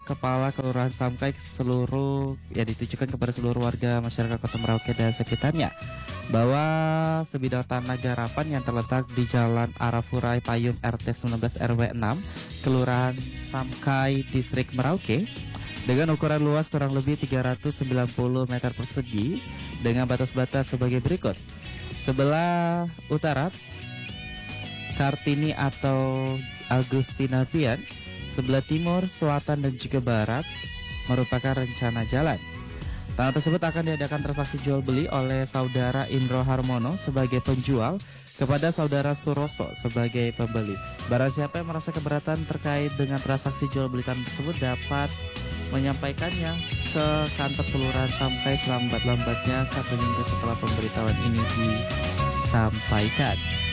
Kepala Kelurahan Samkai ditujukan kepada seluruh warga masyarakat Kota Merauke dan sekitarnya bahwa sebidang tanah garapan yang terletak di Jalan Arafurai Payung RT 19 RW 6 Kelurahan Samkai Distrik Merauke dengan ukuran luas kurang lebih 390 meter persegi dengan batas-batas sebagai berikut. Sebelah utara Kartini atau Agustina Pian, sebelah timur, selatan dan juga barat merupakan rencana jalan. Tanah tersebut akan diadakan transaksi jual beli oleh saudara Indro Harmono sebagai penjual kepada saudara Suroso sebagai pembeli. Barang siapa yang merasa keberatan terkait dengan transaksi jual beli tanah tersebut dapat menyampaikannya ke kantor Kelurahan Samkai selambat-lambatnya 1 minggu setelah pemberitahuan ini disampaikan.